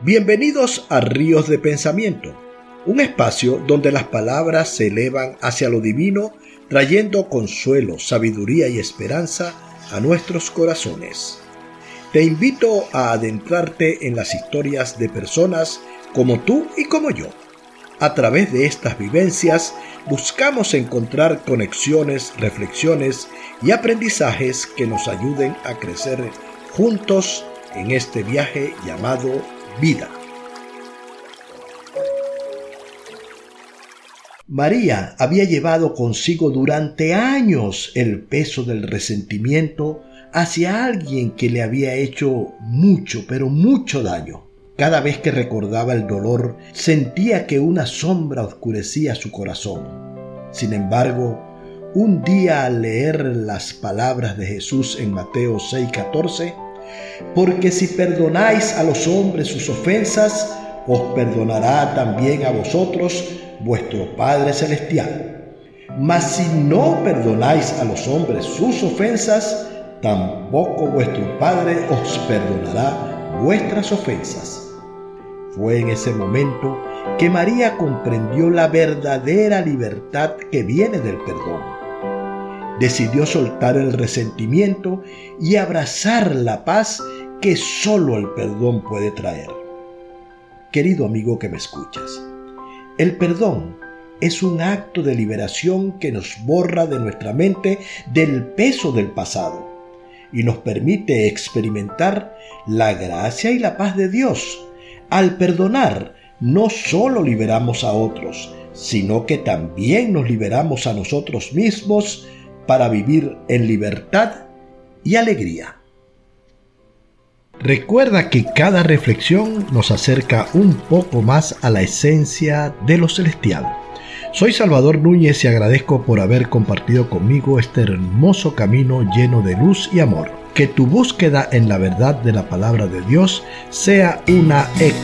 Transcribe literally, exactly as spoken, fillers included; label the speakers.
Speaker 1: Bienvenidos a Ríos de Pensamiento, un espacio donde las palabras se elevan hacia lo divino, trayendo consuelo, sabiduría y esperanza a nuestros corazones. Te invito a adentrarte en las historias de personas como tú y como yo. A través de estas vivencias buscamos encontrar conexiones, reflexiones y aprendizajes que nos ayuden a crecer juntos en este viaje llamado vida. María había llevado consigo durante años el peso del resentimiento hacia alguien que le había hecho mucho, pero mucho daño. Cada vez que recordaba el dolor, sentía que una sombra oscurecía su corazón. Sin embargo, un día al leer las palabras de Jesús en Mateo seis catorce, porque si perdonáis a los hombres sus ofensas, os perdonará también a vosotros vuestro Padre Celestial. Mas si no perdonáis a los hombres sus ofensas, tampoco vuestro Padre os perdonará vuestras ofensas. Fue en ese momento que María comprendió la verdadera libertad que viene del perdón. Decidió soltar el resentimiento y abrazar la paz que solo el perdón puede traer. Querido amigo que me escuchas, el perdón es un acto de liberación que nos borra de nuestra mente del peso del pasado y nos permite experimentar la gracia y la paz de Dios. Al perdonar, no solo liberamos a otros, sino que también nos liberamos a nosotros mismos para vivir en libertad y alegría. Recuerda que cada reflexión nos acerca un poco más a la esencia de lo celestial. Soy Salvador Núñez y agradezco por haber compartido conmigo este hermoso camino lleno de luz y amor. Que tu búsqueda en la verdad de la palabra de Dios sea una experiencia